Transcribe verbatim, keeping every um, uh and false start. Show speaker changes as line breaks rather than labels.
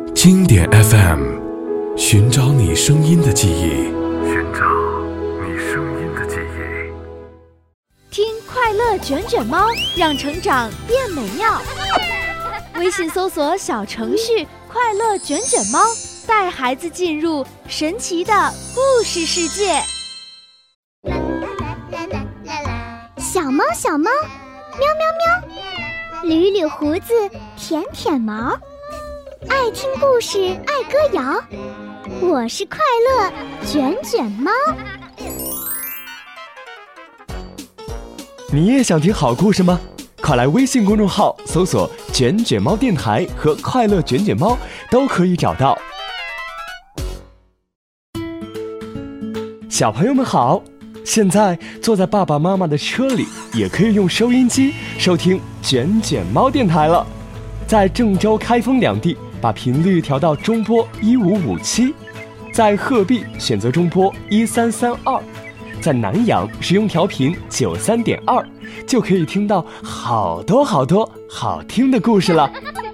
经典 F M， 寻找你声音的记忆，
寻找你声音的记忆。
听快乐卷卷猫，让成长变美妙。微信搜索小程序快乐卷卷猫，带孩子进入神奇的故事世界。
小猫小猫，喵喵喵，捋捋胡子，舔舔毛，爱听故事，爱歌谣。我是快乐卷卷猫。
你也想听好故事吗？快来微信公众号搜索卷卷猫电台和快乐卷卷猫，都可以找到。小朋友们好，现在坐在爸爸妈妈的车里，也可以用收音机收听卷卷猫电台了。在郑州、开封两地把频率调到中波一五五七，在鹤壁选择中波一三三二，在南阳使用调频九三点二，就可以听到好多好多好听的故事了。